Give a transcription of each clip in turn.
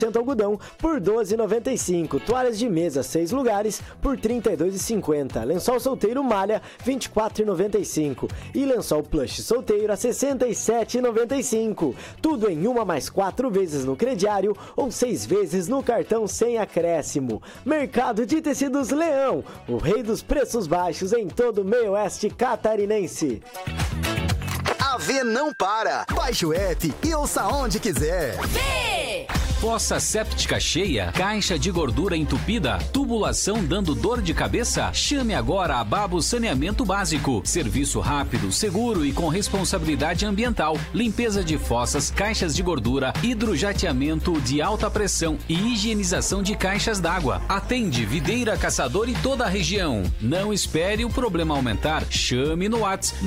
algodão por R$ 12,95. Toalhas de mesa 6 lugares por R$ 32,50. Lençol solteiro malha R$ 24,95. E lençol plush solteiro a R$ 67,95. Tudo em 1 mais 4 vezes no crediário ou 6 vezes no cartão sem acréscimo. Mercado de Tecidos Leão, o rei dos preços baixos em todo o meio oeste catarinense. A V não para. Baixe o app e ouça onde quiser. V! Fossa séptica cheia, caixa de gordura entupida, tubulação dando dor de cabeça? Chame agora a Babos Saneamento Básico. Serviço rápido, seguro e com responsabilidade ambiental. Limpeza de fossas, caixas de gordura, hidrojateamento de alta pressão e higienização de caixas d'água. Atende Videira, Caçador e toda a região. Não espere o problema aumentar. Chame no WhatsApp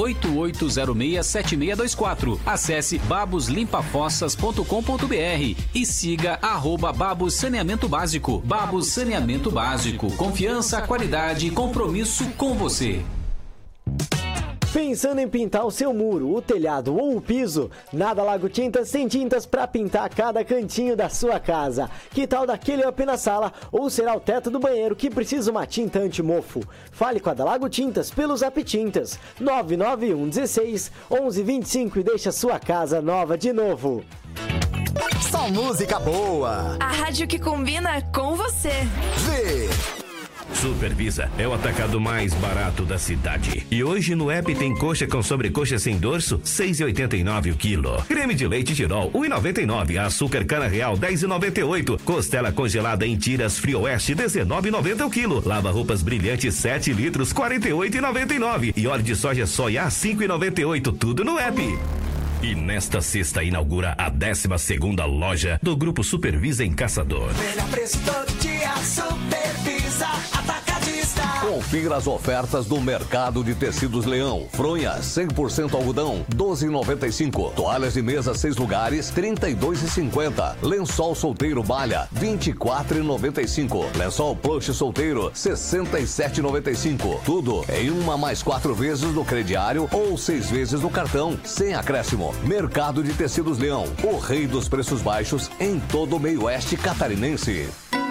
988067624. Acesse baboslimpafossas.com.br e siga @Babos Saneamento Básico. Babos Saneamento Básico. Confiança, qualidade e compromisso com você. Pensando em pintar o seu muro, o telhado ou o piso? Nada Lago Tintas tem tintas para pintar cada cantinho da sua casa. Que tal daquele up na sala ou será o teto do banheiro que precisa uma tinta anti-mofo? Fale com a da Lago Tintas pelo Zap Tintas 991 16 11 25 e deixa sua casa nova de novo. Só música boa. A rádio que combina com você. V. Supervisa é o atacado mais barato da cidade. E hoje no app tem coxa com sobrecoxa sem dorso, R$ 6,89 o quilo. Creme de leite Tirol, R$ 1,99. Açúcar cana real, R$ 10,98. Costela congelada em tiras Frio Oeste, R$ 19,90 o quilo. Lava roupas brilhantes 7 litros, R$ 48,99. E óleo de soja soia, R$ 5,98. Tudo no app. E nesta sexta inaugura a 12ª loja do Grupo Supervisa em Caçador. Melhor preço todo dia, Supervisa Atacadista. Confira as ofertas do Mercado de Tecidos Leão. Fronha 100% algodão, R$ 12,95. Toalhas de mesa 6 lugares, R$ 32,50. Lençol solteiro malha, R$ 24,95. Lençol plush solteiro, R$ 67,95. Tudo em 1 mais 4 vezes no crediário ou 6 vezes no cartão, sem acréscimo. Mercado de Tecidos Leão, o rei dos preços baixos em todo o meio oeste catarinense.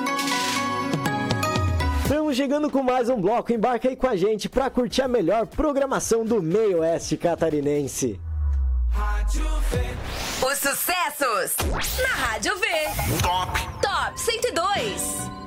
Estamos chegando com mais um bloco. Embarca aí com a gente para curtir a melhor programação do meio oeste catarinense. Rádio V. Os sucessos na Rádio V. Top 102.